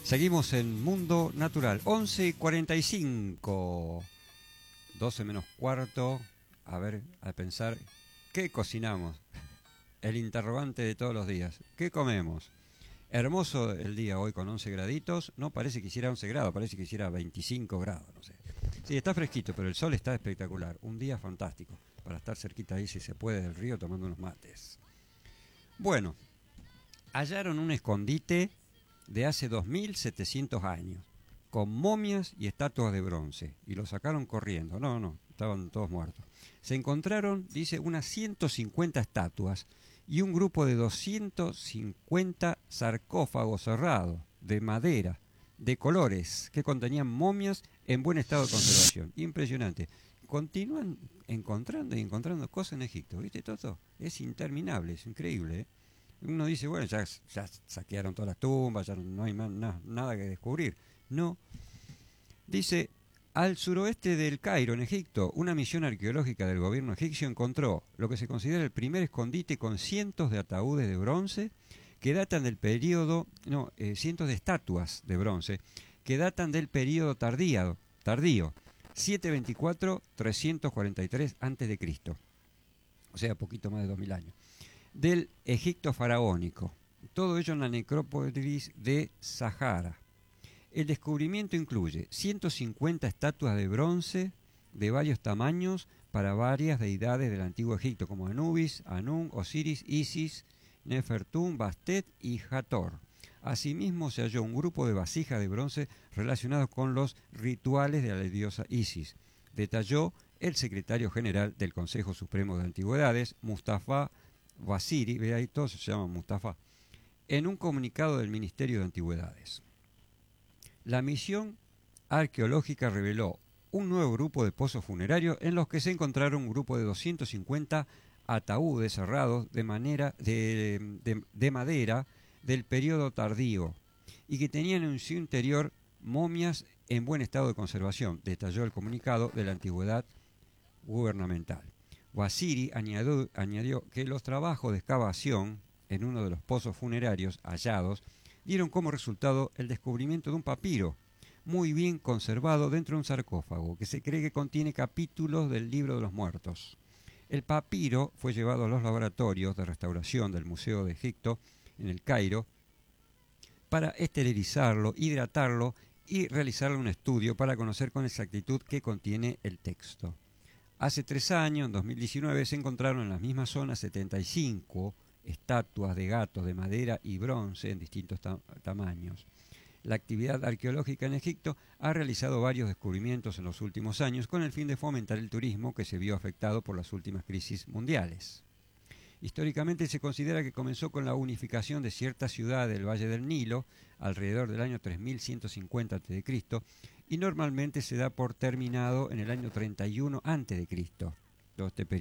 Seguimos en Mundo Natural, 11:45, 12 menos cuarto. A ver, a pensar, ¿qué cocinamos? El interrogante de todos los días, ¿qué comemos? Hermoso el día hoy con 11 graditos, no parece que hiciera 11 grados, parece que hiciera 25 grados, no sé. Sí, está fresquito, pero el sol está espectacular, un día fantástico, para estar cerquita ahí si se puede del río tomando unos mates. Bueno, hallaron un escondite de hace 2700 años, con momias y estatuas de bronce, y lo sacaron corriendo. No, estaban todos muertos. Se encontraron, dice, unas 150 estatuas y un grupo de 250 sarcófagos cerrados, de madera, de colores, que contenían momias en buen estado de conservación. Impresionante. Continúan encontrando y encontrando cosas en Egipto, ¿viste todo? Es interminable, es increíble, ¿eh? Uno dice, bueno, ya saquearon todas las tumbas, ya no hay más, nada que descubrir. No. Dice, al suroeste del Cairo, en Egipto, una misión arqueológica del gobierno egipcio encontró lo que se considera el primer escondite con cientos de ataúdes de bronce que datan del periodo, cientos de estatuas de bronce que datan del periodo tardío 724-343 a.C., o sea, poquito más de 2000 años, del Egipto faraónico. Todo ello en la necrópolis de Sahara. El descubrimiento incluye 150 estatuas de bronce de varios tamaños para varias deidades del antiguo Egipto, como Anubis, Anún, Osiris, Isis, Nefertum, Bastet y Hathor. Asimismo se halló un grupo de vasijas de bronce relacionados con los rituales de la diosa Isis. Detalló el secretario general del Consejo Supremo de Antigüedades, Mustafa Wasiri, ve ahí todos se llaman Mustafa, en un comunicado del Ministerio de Antigüedades. La misión arqueológica reveló un nuevo grupo de pozos funerarios en los que se encontraron un grupo de 250 ataúdes cerrados de madera del periodo tardío y que tenían en su interior momias en buen estado de conservación, detalló el comunicado de la antigüedad gubernamental. Wasiri añadió que los trabajos de excavación en uno de los pozos funerarios hallados dieron como resultado el descubrimiento de un papiro muy bien conservado dentro de un sarcófago que se cree que contiene capítulos del Libro de los Muertos. El papiro fue llevado a los laboratorios de restauración del Museo de Egipto en el Cairo para esterilizarlo, hidratarlo y realizarle un estudio para conocer con exactitud qué contiene el texto. Hace 3 años, en 2019, se encontraron en las mismas zonas 75 estatuas de gatos de madera y bronce en distintos tamaños. La actividad arqueológica en Egipto ha realizado varios descubrimientos en los últimos años con el fin de fomentar el turismo que se vio afectado por las últimas crisis mundiales. Históricamente se considera que comenzó con la unificación de ciertas ciudades del Valle del Nilo alrededor del año 3150 a.C. y normalmente se da por terminado en el año 31 a.C. todo este periodo.